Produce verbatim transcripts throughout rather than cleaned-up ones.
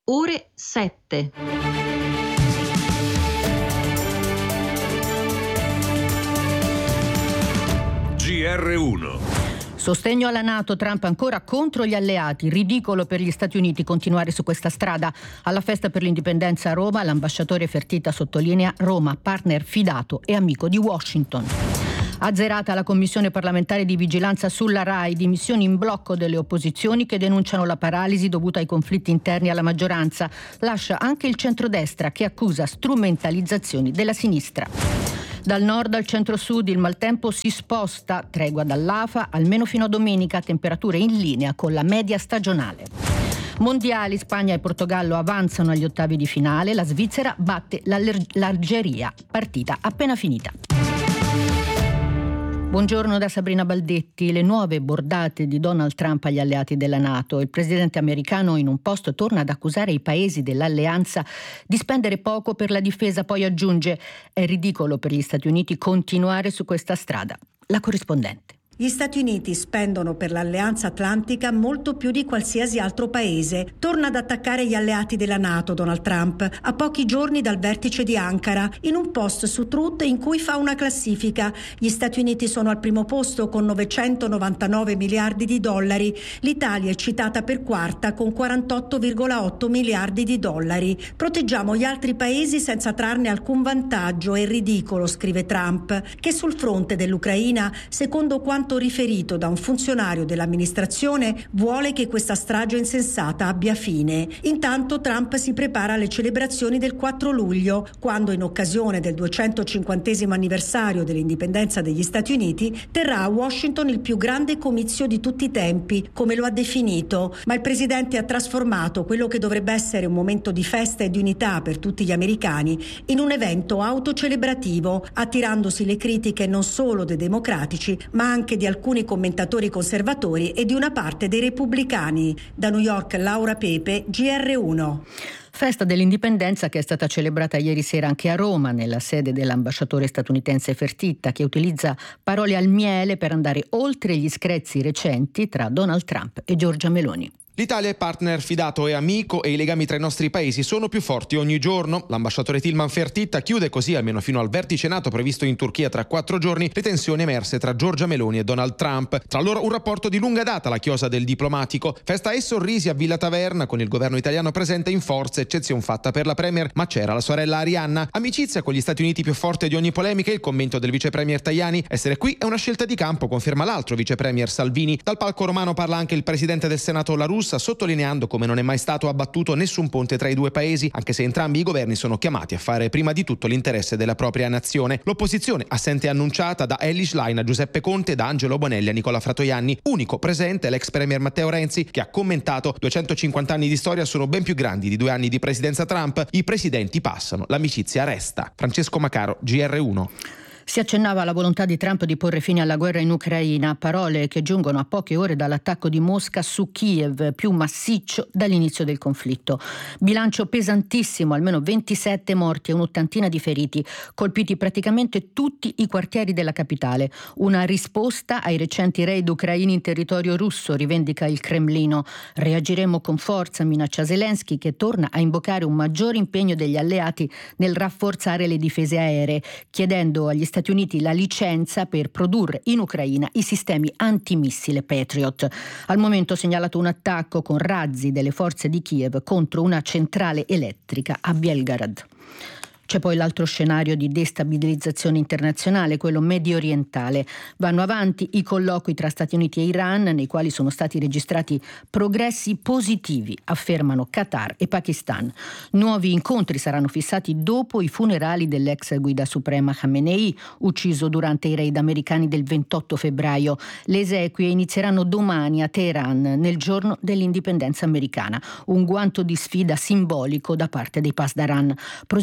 Ore sette. G R uno. Sostegno alla NATO, Trump ancora contro gli alleati, ridicolo per gli Stati Uniti continuare su questa strada. Alla festa per l'indipendenza a Roma, l'ambasciatore Fertitta sottolinea Roma, partner fidato e amico di Washington. Azzerata la commissione parlamentare di vigilanza sulla RAI, dimissioni in blocco delle opposizioni che denunciano la paralisi dovuta ai conflitti interni alla maggioranza. Lascia anche il centrodestra che accusa strumentalizzazioni della sinistra. Dal nord al centro-sud il maltempo si sposta, tregua dall'A F A almeno fino a domenica, temperature in linea con la media stagionale. Mondiali, Spagna e Portogallo avanzano agli ottavi di finale, la Svizzera batte l'Algeria, partita appena finita. Buongiorno da Sabrina Baldetti. Le nuove bordate di Donald Trump agli alleati della NATO. Il presidente americano in un post torna ad accusare i paesi dell'alleanza di spendere poco per la difesa, poi aggiunge: è ridicolo per gli Stati Uniti continuare su questa strada. La corrispondente. Gli Stati Uniti spendono per l'Alleanza Atlantica molto più di qualsiasi altro paese. Torna ad attaccare gli alleati della NATO Donald Trump, a pochi giorni dal vertice di Ankara, in un post su Truth in cui fa una classifica. Gli Stati Uniti sono al primo posto con novecentonovantanove miliardi di dollari. L'Italia è citata per quarta con quarantotto virgola otto miliardi di dollari. Proteggiamo gli altri paesi senza trarne alcun vantaggio. È ridicolo, scrive Trump, che sul fronte dell'Ucraina, secondo quanto riferito da un funzionario dell'amministrazione, vuole che questa strage insensata abbia fine. Intanto Trump si prepara alle celebrazioni del quattro luglio, quando in occasione del duecentocinquantesimo anniversario dell'indipendenza degli Stati Uniti terrà a Washington il più grande comizio di tutti i tempi, come lo ha definito, ma il presidente ha trasformato quello che dovrebbe essere un momento di festa e di unità per tutti gli americani in un evento autocelebrativo, attirandosi le critiche non solo dei democratici, ma anche di alcuni commentatori conservatori e di una parte dei repubblicani. Da New York, Laura Pepe, G R uno. Festa dell'indipendenza che è stata celebrata ieri sera anche a Roma, nella sede dell'ambasciatore statunitense Fertitta, che utilizza parole al miele per andare oltre gli screzi recenti tra Donald Trump e Giorgia Meloni. L'Italia è partner fidato e amico e i legami tra i nostri paesi sono più forti ogni giorno. L'ambasciatore Tilman Fertitta chiude così, almeno fino al vertice NATO previsto in Turchia tra quattro giorni, le tensioni emerse tra Giorgia Meloni e Donald Trump. Tra loro un rapporto di lunga data, la chiosa del diplomatico. Festa e sorrisi a Villa Taverna, con il governo italiano presente in forza, eccezion fatta per la premier, ma c'era la sorella Arianna. Amicizia con gli Stati Uniti più forte di ogni polemica, il commento del vice premier Tajani: essere qui è una scelta di campo, conferma l'altro vice premier Salvini. Dal palco romano parla anche il presidente del Senato La Russa, sottolineando come non è mai stato abbattuto nessun ponte tra i due paesi, anche se entrambi i governi sono chiamati a fare prima di tutto l'interesse della propria nazione. L'opposizione assente annunciata da Elly Schlein a Giuseppe Conte, da Angelo Bonelli a Nicola Fratoianni. Unico presente l'ex premier Matteo Renzi, che ha commentato: duecentocinquanta anni di storia sono ben più grandi di due anni di presidenza Trump, i presidenti passano, l'amicizia resta. Francesco Macaro, G R uno. Si accennava alla volontà di Trump di porre fine alla guerra in Ucraina, parole che giungono a poche ore dall'attacco di Mosca su Kiev, più massiccio dall'inizio del conflitto. Bilancio pesantissimo, almeno ventisette morti e un'ottantina di feriti, colpiti praticamente tutti i quartieri della capitale. Una risposta ai recenti raid ucraini in territorio russo, rivendica il Cremlino. Reagiremo con forza, minaccia Zelensky, che torna a invocare un maggiore impegno degli alleati nel rafforzare le difese aeree, chiedendo agli Stati Uniti la licenza per produrre in Ucraina i sistemi antimissile Patriot. Al momento segnalato un attacco con razzi delle forze di Kiev contro una centrale elettrica a Belgorod. C'è poi l'altro scenario di destabilizzazione internazionale, quello medio orientale. Vanno avanti i colloqui tra Stati Uniti e Iran, nei quali sono stati registrati progressi positivi, affermano Qatar e Pakistan. Nuovi incontri saranno fissati dopo i funerali dell'ex guida suprema Khamenei, ucciso durante i raid americani del ventotto febbraio. Le esequie inizieranno domani a Teheran, nel giorno dell'indipendenza americana. Un guanto di sfida simbolico da parte dei Pasdaran. Proseguiranno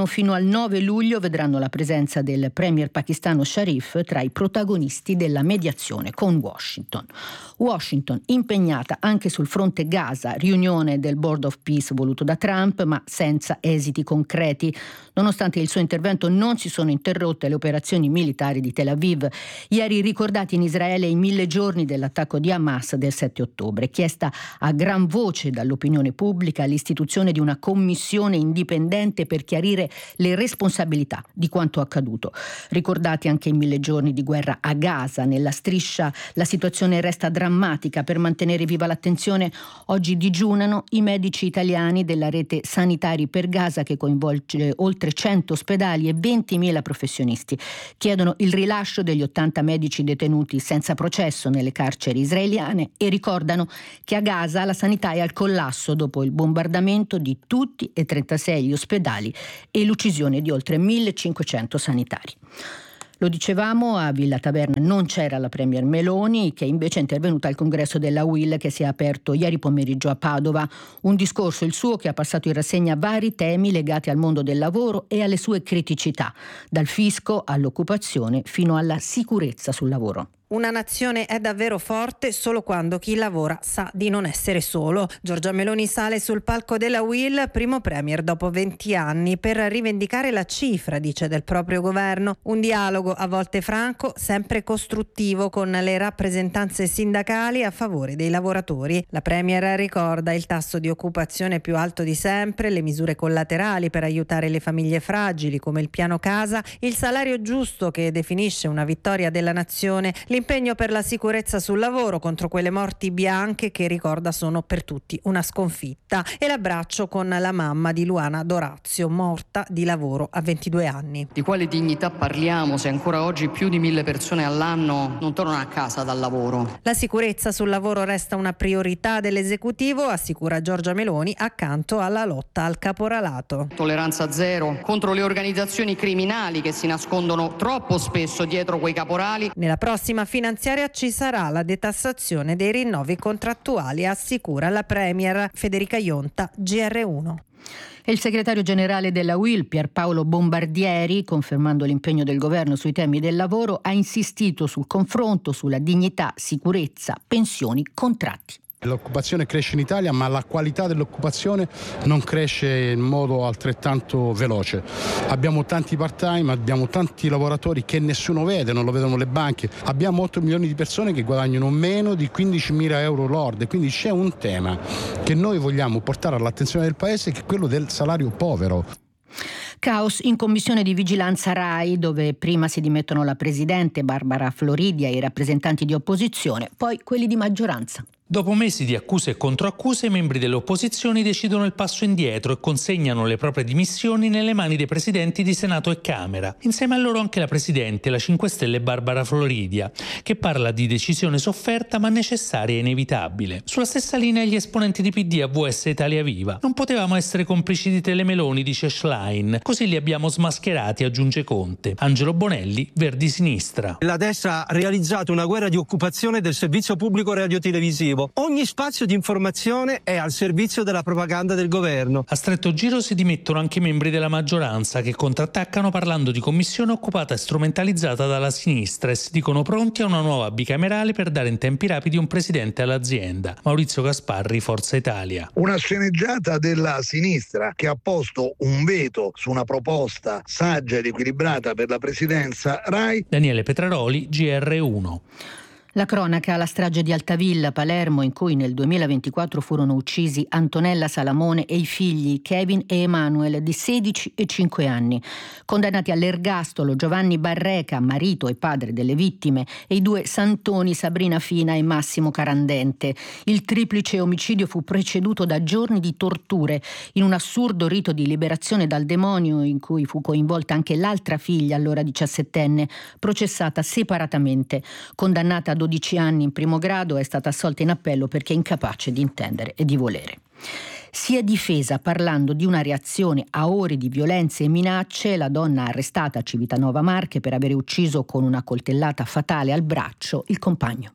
fino al nove luglio vedranno la presenza del premier pakistano Sharif tra i protagonisti della mediazione con Washington. Washington impegnata anche sul fronte Gaza, riunione del Board of Peace voluto da Trump, ma senza esiti concreti. Nonostante il suo intervento non si sono interrotte le operazioni militari di Tel Aviv. Ieri ricordati in Israele i mille giorni dell'attacco di Hamas del sette ottobre, chiesta a gran voce dall'opinione pubblica l'istituzione di una commissione indipendente per chiarire le responsabilità di quanto accaduto. Ricordati anche i mille giorni di guerra a Gaza. Nella striscia la situazione resta drammatica. Per mantenere viva l'attenzione oggi digiunano i medici italiani della rete sanitari per Gaza, che coinvolge oltre cento ospedali e ventimila professionisti. Chiedono il rilascio degli ottanta medici detenuti senza processo nelle carceri israeliane e ricordano che a Gaza la sanità è al collasso dopo il bombardamento di tutti e trentasei gli ospedali e l'uccisione di oltre millecinquecento sanitari. Lo dicevamo, a Villa Taverna non c'era la premier Meloni, che invece è intervenuta al congresso della U I L che si è aperto ieri pomeriggio a Padova. Un discorso, il suo, che ha passato in rassegna vari temi legati al mondo del lavoro e alle sue criticità, dal fisco all'occupazione fino alla sicurezza sul lavoro. Una nazione è davvero forte solo quando chi lavora sa di non essere solo. Giorgia Meloni sale sul palco della U I L, primo premier dopo venti anni, per rivendicare la cifra, dice, del proprio governo. Un dialogo a volte franco, sempre costruttivo, con le rappresentanze sindacali a favore dei lavoratori. La premier ricorda il tasso di occupazione più alto di sempre, le misure collaterali per aiutare le famiglie fragili come il piano casa, il salario giusto che definisce una vittoria della nazione, l'impegno per la sicurezza sul lavoro contro quelle morti bianche che, ricorda, sono per tutti una sconfitta, e l'abbraccio con la mamma di Luana Dorazio, morta di lavoro a ventidue anni. Di quale dignità parliamo se ancora oggi più di mille persone all'anno non tornano a casa dal lavoro? La sicurezza sul lavoro resta una priorità dell'esecutivo, assicura Giorgia Meloni, accanto alla lotta al caporalato. Tolleranza zero contro le organizzazioni criminali che si nascondono troppo spesso dietro quei caporali. Nella prossima finanziaria ci sarà la detassazione dei rinnovi contrattuali, assicura la premier Federica Ionta, G R uno. E il segretario generale della U I L, Pierpaolo Bombardieri, confermando l'impegno del governo sui temi del lavoro, ha insistito sul confronto sulla dignità, sicurezza, pensioni, contratti. L'occupazione cresce in Italia, ma la qualità dell'occupazione non cresce in modo altrettanto veloce. Abbiamo tanti part-time, abbiamo tanti lavoratori che nessuno vede, non lo vedono le banche. Abbiamo otto milioni di persone che guadagnano meno di quindicimila euro lorde, quindi c'è un tema che noi vogliamo portare all'attenzione del Paese, che è quello del salario povero. Caos in commissione di vigilanza RAI, dove prima si dimettono la presidente Barbara Floridia e i rappresentanti di opposizione, poi quelli di maggioranza. Dopo mesi di accuse e controaccuse, i membri delle opposizioni decidono il passo indietro e consegnano le proprie dimissioni nelle mani dei presidenti di Senato e Camera. Insieme a loro anche la presidente, la cinque Stelle Barbara Floridia, che parla di decisione sofferta ma necessaria e inevitabile. Sulla stessa linea gli esponenti di P D, A V S e Italia Viva. Non potevamo essere complici di Telemeloni, dice Schlein. Così li abbiamo smascherati, aggiunge Conte. Angelo Bonelli, Verdi Sinistra. La destra ha realizzato una guerra di occupazione del servizio pubblico radiotelevisivo. Ogni spazio di informazione è al servizio della propaganda del governo. A stretto giro si dimettono anche i membri della maggioranza, che contrattaccano parlando di commissione occupata e strumentalizzata dalla sinistra, e si dicono pronti a una nuova bicamerale per dare in tempi rapidi un presidente all'azienda. Maurizio Gasparri, Forza Italia. Una sceneggiata della sinistra che ha posto un veto su una proposta saggia ed equilibrata per la presidenza RAI. Daniele Petraroli, G R uno. La cronaca, la strage di Altavilla, Palermo, in cui nel duemilaventiquattro furono uccisi Antonella Salamone e i figli Kevin e Emanuel di sedici e cinque anni. Condannati all'ergastolo Giovanni Barreca, marito e padre delle vittime, e i due Santoni, Sabrina Fina e Massimo Carandente. Il triplice omicidio fu preceduto da giorni di torture in un assurdo rito di liberazione dal demonio in cui fu coinvolta anche l'altra figlia, allora diciassettenne, processata separatamente. Condannata a dodici anni in primo grado, è stata assolta in appello perché incapace di intendere e di volere. Si è difesa parlando di una reazione a ore di violenze e minacce la donna arrestata a Civitanova Marche per aver ucciso con una coltellata fatale al braccio il compagno.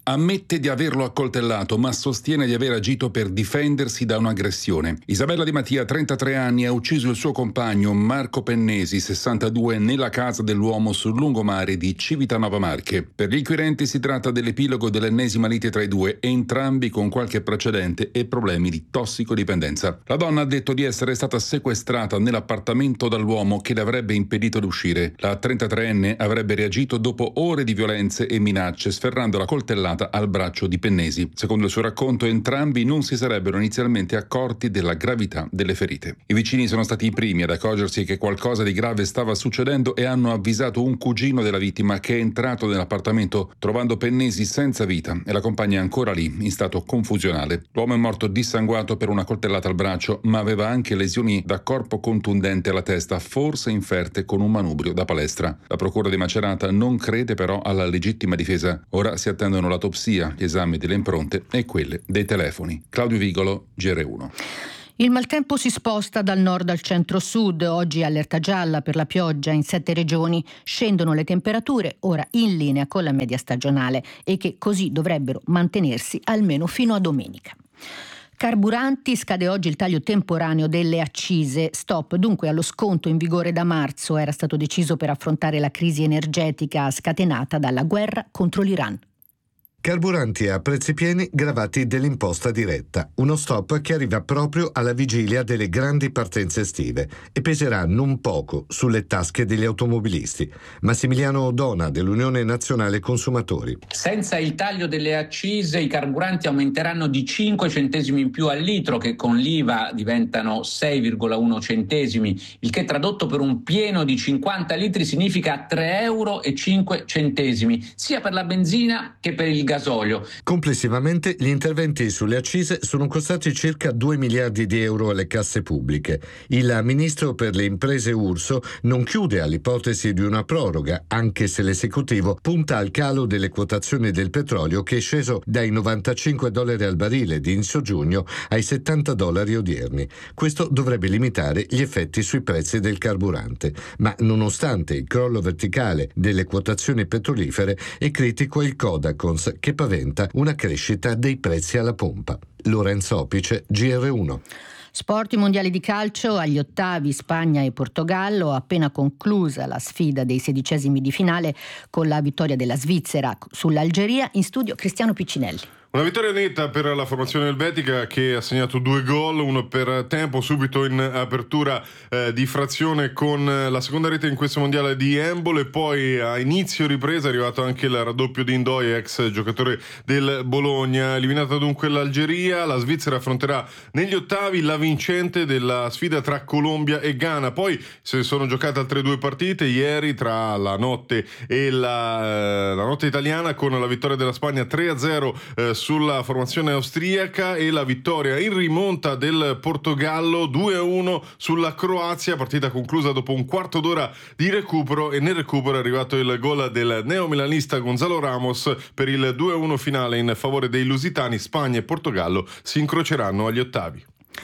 Ammette di averlo accoltellato, ma sostiene di aver agito per difendersi da un'aggressione. Isabella Di Mattia, trentatré anni, ha ucciso il suo compagno Marco Pennesi, sessantadue, nella casa dell'uomo sul lungomare di Civitanova Marche. Per gli inquirenti si tratta dell'epilogo dell'ennesima lite tra i due, entrambi con qualche precedente e problemi di tossicodipendenza. La donna ha detto di essere stata sequestrata nell'appartamento dall'uomo che le avrebbe impedito di uscire. La trentatreenne avrebbe reagito dopo ore di violenze e minacce, sferrando la coltellata al braccio di Pennesi. Secondo il suo racconto, entrambi non si sarebbero inizialmente accorti della gravità delle ferite. I vicini sono stati i primi ad accorgersi che qualcosa di grave stava succedendo e hanno avvisato un cugino della vittima, che è entrato nell'appartamento trovando Pennesi senza vita e la compagna ancora lì, in stato confusionale. L'uomo è morto dissanguato per una coltellata al braccio, ma aveva anche lesioni da corpo contundente alla testa, forse inferte con un manubrio da palestra. La procura di Macerata non crede però alla legittima difesa. Ora si attendono la l'autopsia, gli esami delle impronte e quelle dei telefoni. Claudio Vigolo, G R uno. Il maltempo si sposta dal nord al centro-sud, oggi allerta gialla per la pioggia in sette regioni, scendono le temperature, ora in linea con la media stagionale e che così dovrebbero mantenersi almeno fino a domenica. Carburanti, scade oggi il taglio temporaneo delle accise, stop dunque allo sconto in vigore da marzo, era stato deciso per affrontare la crisi energetica scatenata dalla guerra contro l'Iran. Carburanti a prezzi pieni gravati dell'imposta diretta, uno stop che arriva proprio alla vigilia delle grandi partenze estive e peserà non poco sulle tasche degli automobilisti. Massimiliano Odona dell'Unione Nazionale Consumatori. Senza il taglio delle accise i carburanti aumenteranno di cinque centesimi in più al litro, che con l'I V A diventano sei virgola uno centesimi, il che tradotto per un pieno di cinquanta litri significa tre euro e cinque centesimi, sia per la benzina che per il gasolio. Complessivamente gli interventi sulle accise sono costati circa due miliardi di euro alle casse pubbliche. Il ministro per le imprese Urso non chiude all'ipotesi di una proroga, anche se l'esecutivo punta al calo delle quotazioni del petrolio, che è sceso dai novantacinque dollari al barile di inizio giugno ai settanta dollari odierni. Questo dovrebbe limitare gli effetti sui prezzi del carburante, ma nonostante il crollo verticale delle quotazioni petrolifere è critico il Codacons, che paventa una crescita dei prezzi alla pompa. Lorenzo Opice, G R uno. Sport, i mondiali di calcio, agli ottavi Spagna e Portogallo, appena conclusa la sfida dei sedicesimi di finale con la vittoria della Svizzera sull'Algeria. In studio Cristiano Piccinelli. Una vittoria netta per la formazione elvetica, che ha segnato due gol, uno per tempo subito in apertura eh, di frazione con la seconda rete in questo mondiale di handball, e poi a inizio ripresa è arrivato anche il raddoppio di Ndoye, ex giocatore del Bologna. Eliminata dunque l'Algeria, la Svizzera affronterà negli ottavi la vincente della sfida tra Colombia e Ghana. Poi si sono giocate altre due partite ieri, tra la notte e la, la notte italiana, con la vittoria della Spagna tre a zero eh, sulla formazione austriaca e la vittoria in rimonta del Portogallo due a uno sulla Croazia, partita conclusa dopo un quarto d'ora di recupero, e nel recupero è arrivato il gol del neomilanista Gonzalo Ramos per il due a uno finale in favore dei lusitani. Spagna e Portogallo si incroceranno agli ottavi.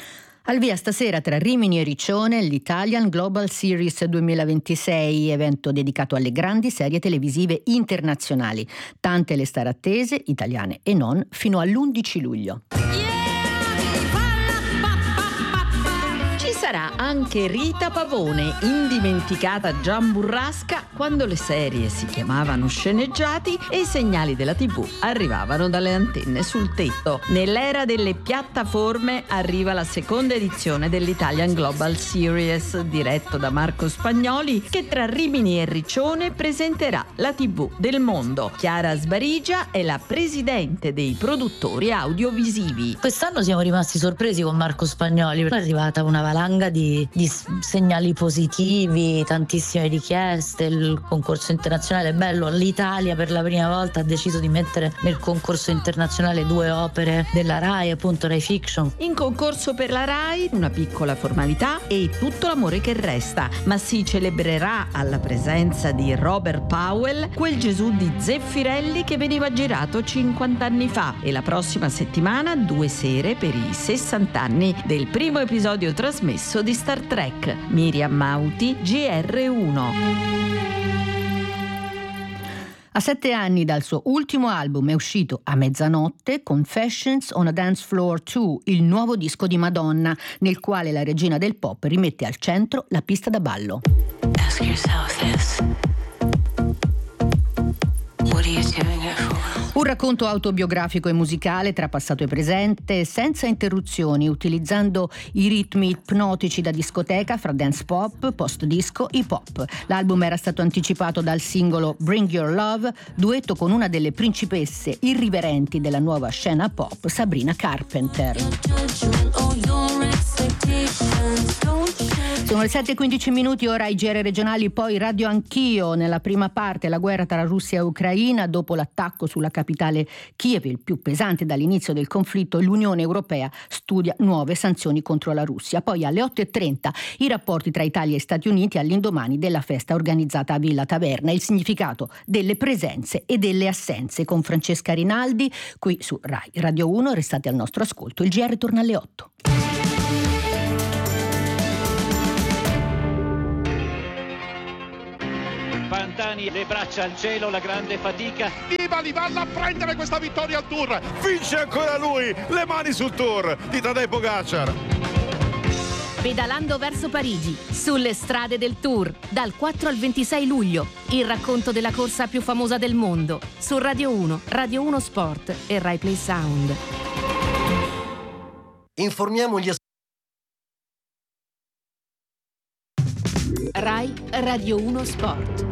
Al via stasera tra Rimini e Riccione l'Italian Global Series duemilaventisei, evento dedicato alle grandi serie televisive internazionali. Tante le star attese, italiane e non, fino all'undici luglio. Sarà anche Rita Pavone, indimenticata Gian Burrasca quando le serie si chiamavano sceneggiati e i segnali della tivù arrivavano dalle antenne sul tetto. Nell'era delle piattaforme arriva la seconda edizione dell'Italian Global Series, diretto da Marco Spagnoli, che tra Rimini e Riccione presenterà la tivù del mondo. Chiara Sbarigia è la presidente dei produttori audiovisivi. Quest'anno siamo rimasti sorpresi con Marco Spagnoli, è arrivata una valanga Di, di segnali positivi, tantissime richieste. Il concorso internazionale è bello, l'Italia per la prima volta ha deciso di mettere nel concorso internazionale due opere della Rai, appunto Rai Fiction. In concorso per la Rai una piccola formalità e tutto l'amore che resta, ma si celebrerà alla presenza di Robert Powell quel Gesù di Zeffirelli che veniva girato cinquanta anni fa, e la prossima settimana due sere per i sessanta anni del primo episodio trasmesso di Star Trek. Miriam Mauti, G R uno. A sette anni dal suo ultimo album è uscito a mezzanotte Confessions on a Dance Floor due, il nuovo disco di Madonna, nel quale la regina del pop rimette al centro la pista da ballo. Ask yourself this. What are you doing it for? Un racconto autobiografico e musicale tra passato e presente, senza interruzioni, utilizzando i ritmi ipnotici da discoteca fra dance pop, post disco, hip hop. L'album era stato anticipato dal singolo Bring Your Love, duetto con una delle principesse irriverenti della nuova scena pop, Sabrina Carpenter. Sono le sette e quindici minuti, ora i G R regionali, poi Radio Anch'io. Nella prima parte la guerra tra Russia e Ucraina, dopo l'attacco sulla capitale Kiev, il più pesante dall'inizio del conflitto, l'Unione Europea studia nuove sanzioni contro la Russia. Poi alle otto e trenta i rapporti tra Italia e Stati Uniti all'indomani della festa organizzata a Villa Taverna, il significato delle presenze e delle assenze, con Francesca Rinaldi qui su Rai Radio uno. Restate al nostro ascolto, il G R torna alle otto. Pantani, le braccia al cielo, la grande fatica. Nibali va a prendere questa vittoria al Tour, vince ancora lui, le mani sul Tour di Tadej Pogacar. Pedalando verso Parigi, sulle strade del Tour, dal quattro al ventisei luglio, il racconto della corsa più famosa del mondo, su Radio uno, Radio uno Sport e Rai Play Sound. Informiamo gli Rai Radio uno Sport.